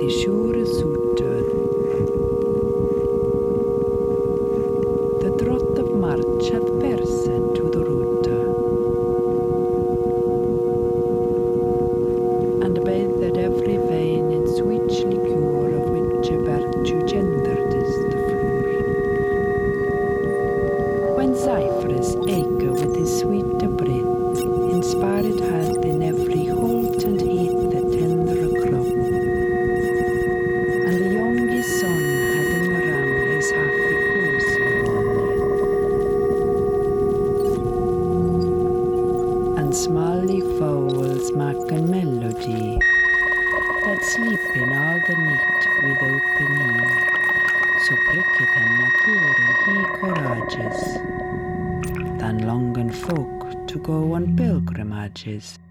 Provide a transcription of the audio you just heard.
sure suter. The drott of March had verset to the ruta, and bathed every vein in sweet liqueur of which a virtue gendered is the floor. When Zephyrus eke with his sweet breath inspired health in every holt and heath the tender crop, and the youngest son had in ram his happy courser on, and smally fowls maken melody that sleep in all the night with open ear, so pricketh and naturen he courages than longen folk to go on pilgrimages.